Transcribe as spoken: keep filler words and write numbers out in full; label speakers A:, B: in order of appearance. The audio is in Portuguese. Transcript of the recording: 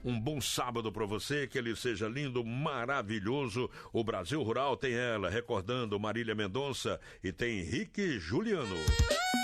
A: Um bom sábado para você, que ele seja lindo, maravilhoso. O Brasil Rural tem ela, recordando Marília Mendonça, e tem Henrique Juliano.